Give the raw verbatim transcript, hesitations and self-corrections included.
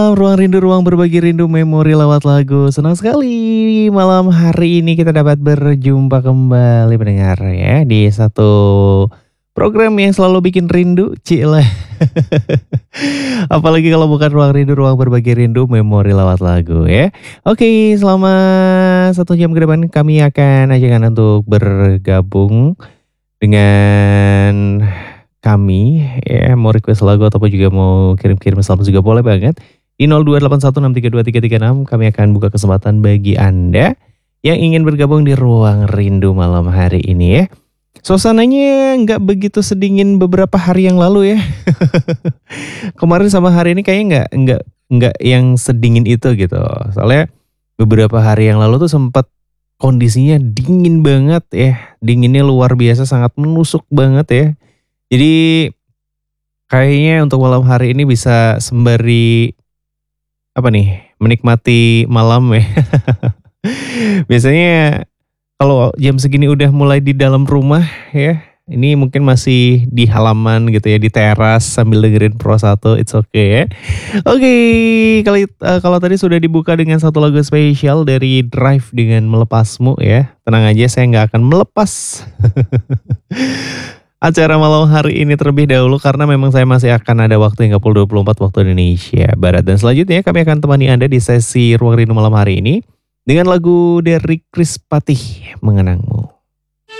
Ruang rindu, ruang berbagi rindu, memori lewat lagu. Senang sekali malam hari ini kita dapat berjumpa kembali pendengar ya di satu program yang selalu bikin rindu, cilah. Apalagi kalau bukan ruang rindu, ruang berbagi rindu, memori lewat lagu ya. Oke, selama satu jam ke depan kami akan ajak Anda untuk bergabung dengan kami ya, mau request lagu ataupun juga mau kirim-kirim salam juga boleh banget. Di nol dua delapan satu enam tiga dua tiga tiga enam kami akan buka kesempatan bagi Anda yang ingin bergabung di ruang rindu malam hari ini ya. Suasananya nggak begitu sedingin beberapa hari yang lalu ya. Kemarin sama hari ini kayaknya nggak nggak nggak yang sedingin itu gitu. Soalnya beberapa hari yang lalu tuh sempat kondisinya dingin banget ya. Dinginnya luar biasa, sangat menusuk banget ya. Jadi kayaknya untuk malam hari ini bisa sembari apa nih, menikmati malam ya. Biasanya kalau jam segini udah mulai di dalam rumah ya. Ini mungkin masih di halaman gitu ya, di teras sambil dengerin Pro satu, it's okay ya. Oke, kalau uh, kalau tadi sudah dibuka dengan satu lagu spesial dari Drive dengan Melepasmu ya. Tenang aja, saya nggak akan melepas acara malam hari ini terlebih dahulu karena memang saya masih akan ada waktu hingga pukul dua puluh empat waktu Indonesia Barat. Dan selanjutnya kami akan temani Anda di sesi Ruang Rindu malam hari ini dengan lagu dari Chris Patih, Mengenangmu.